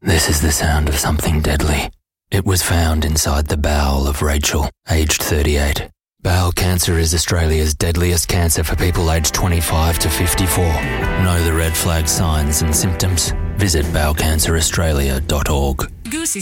This is the sound of something deadly. It was found inside the bowel of Rachel, aged 38. Bowel cancer is Australia's deadliest cancer for people aged 25 to 54. Know the red flag signs and symptoms? Visit bowelcanceraustralia.org. Goose is